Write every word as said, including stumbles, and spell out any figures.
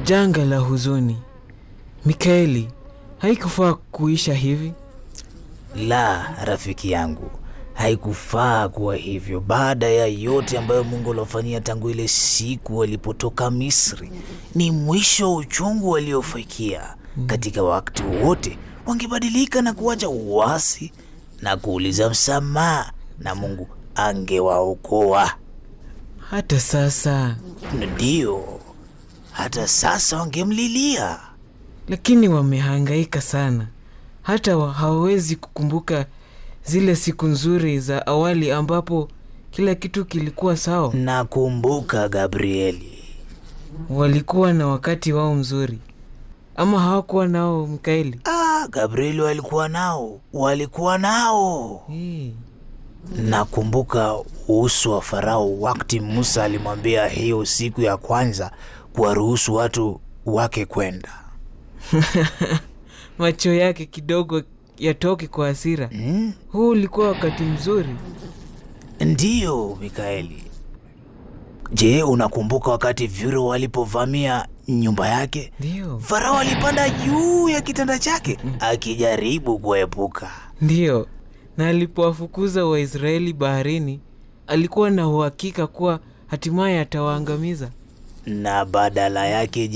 janga la huzuni. Mikaeli, haikufaa kuisha hivi. La, rafiki yangu, haikufaa kuwa hivyo. Baada ya yote ambayo Mungu alofanyia tangu ile siku walipotoka Misri, ni mwisho uchungu waliofikia. Katika wakati wote wangebadilika na kuacha uasi na kuuliza msamaha, na Mungu angewaokoa. Hata sasa. Ndio, hata sasa wangemlilia. Lakini wamehangaika sana. Hata wa hawezi kukumbuka zile siku nzuri za awali ambapo kila kitu kilikuwa sawa. Nakumbuka, Gabrieli. Walikuwa na wakati wao mzuri. Ama hawakuwa nao, Mikaeli? Ah, Gabrieli walikuwa nao. Walikuwa nao. Hey. Nakumbuka uso wa Farao wakati Musa alimwambia hiyo siku ya kwanza kuwaruhusu watu wake kwenda. Macho yake kidogo yatoke kwa hasira. Hmm? Huu ulikuwa wakati mzuri. Ndiyo, Mikaeli. Je, unakumbuka wakati Firo walipovamia nyumba yake? Ndiyo. Farao alipanda juu ya kitanda chake akijaribu kuepuka. Ndiyo. Na alipowafukuza Waisraeli baharini, alikuwa na uhakika kuwa hatimaye atawaangamiza. Na badala yake